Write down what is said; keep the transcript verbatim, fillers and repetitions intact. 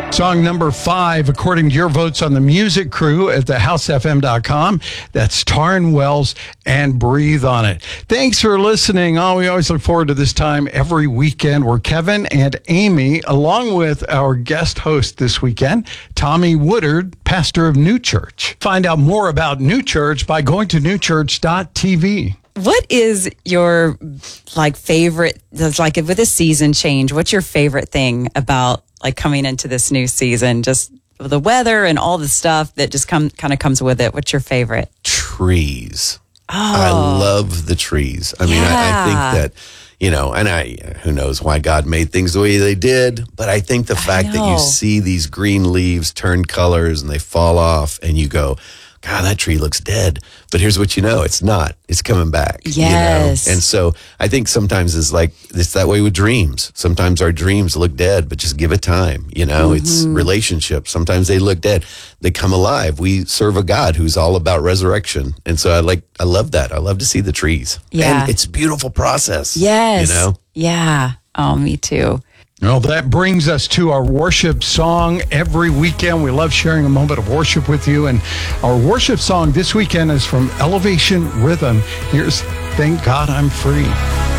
Song number five, according to your votes on the music crew at the house f m dot com. That's Taryn Wells and Breathe on It. Thanks for listening. Oh, we always look forward to this time every weekend. We're Kevin and Amy, along with our guest host this weekend, Tommy Woodard, pastor of New Church. Find out more about New Church by going to new church dot t v. What is your like favorite, like with a season change, what's your favorite thing about like coming into this new season? Just the weather and all the stuff that just come kind of comes with it. What's your favorite? Trees. Oh. I love the trees. I mean, Yeah. I, I think that, you know, and I, who knows why God made things the way they did, but I think the fact that know. you see these green leaves turn colors and they fall off and you go, God, that tree looks dead. But here's what you know, it's not. It's coming back. Yes. You know? And so I think sometimes it's like, it's that way with dreams. Sometimes our dreams look dead, but just give it time. You know, Mm-hmm. it's relationships. Sometimes they look dead. They come alive. We serve a God who's all about resurrection. And so I like, I love that. I love to see the trees. Yeah. And it's a beautiful process. Yes. You know? Yeah. Oh, me too. Well, that brings us to our worship song every weekend. We love sharing a moment of worship with you. And our worship song this weekend is from Elevation Rhythm. Here's Thank God I'm Free.